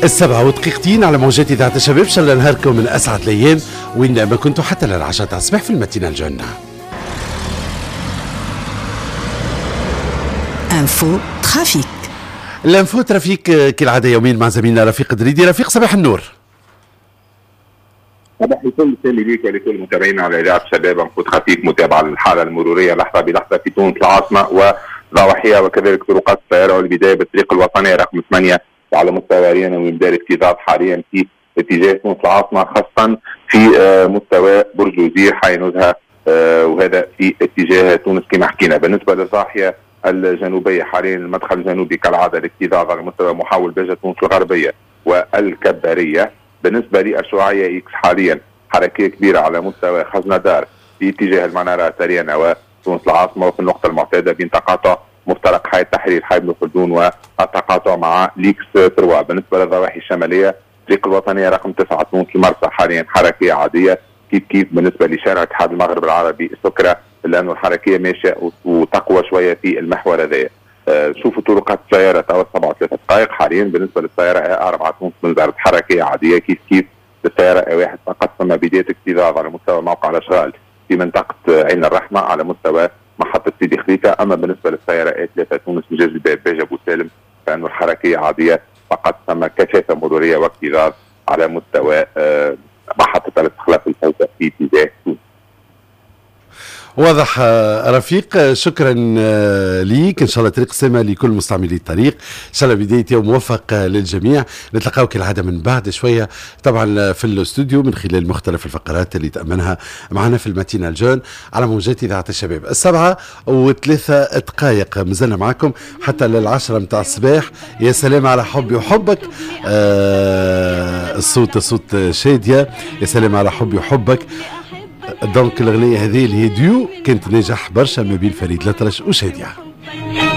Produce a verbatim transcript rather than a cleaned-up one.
السبعة ودقيقتين على موجات إذاعة الشباب. إن شاء الله نهاركم من أسعد الأيام وين ما كنتوا حتى للعشاء تاع الصباح في المتينة الجنة. انفو ترافيك. الانفو ترافيك كالعادة يومين مع زميلنا رفيق دريدي. رفيق صباح النور. صباح الفل سالي ليك ولكل متابعينا على إذاعة الشباب. انفو ترافيك متابعة للحالة المرورية لحظة بلحظة في تونس العاصمة وضواحيها وكذلك طرقات السيارة، والبداية بالطريق الوطنية رقم ثمانية وعلى مستوى ريانا ويمدار اكتظاظ حاليا في اتجاه تونس العاصمة، خاصة في مستوى برج وزير حي نزهة، وهذا في اتجاه تونس كما حكينا. بالنسبة للضاحية الجنوبية حاليا المدخل الجنوبي كالعادة الاكتظاظ على مستوى محاول بجة تونس الغربية والكبارية. بالنسبة للشعاعية اكس حاليا حركية كبيرة على مستوى خزنة دار في اتجاه المنارة ريانا وتونس العاصمة، وفي النقطة المعتادة بين تقاطع مفترق حي التحرير حي بن خلدون والتقاطع مع ليكس تروا. بالنسبة للضواحي الشمالية الطريق الوطنية رقم تسعة تونس المرسى حاليا حركية عادية كيف كيف. بالنسبة لشارع اتحاد المغرب العربي السكرة لأنه الحركية ماشية وتقوى شوية في المحور هذايا. أه شوفوا طرقات السيارة توا سبعة وثلاثة دقائق حاليا. بالنسبة للسيارة أربعة تونس من زارت حركية عادية كيف كيف. للسيارة واحد فقط ثم بداية اكتظاظ على مستوى موقع الأشغال في منطقة عين الرحمة على مستوى محطة سيدي خليفة. أما بالنسبة للسيارة ثلاثة تونس من جاز باج أبو سالم فإنه الحركية عادية فقط ثم كثافة مرورية واكتظاظ على مستوى أه محطة الاستخلاف الفوزة في اتجاه تونس. واضح رفيق، شكرا ليك. ان شاء الله طريق سلامة لكل مستعملي الطريق، ان شاء الله بداية يوم موفق للجميع. نتلقاو كالعاده من بعد شويه طبعا في الاستوديو من خلال مختلف الفقرات اللي تامنها معنا في المتينة الجون على موجات اذاعه الشباب. السبعه وثلاثه دقائق مازلنا معكم حتى للعشره متاع الصباح. يا سلام على حبي وحبك، آه الصوت صوت شاديه. يا سلام على حبي وحبك. دونك الأغنية هذه اللي هي ديو كانت ناجح برشا ما بين فريد الأطرش وشادية.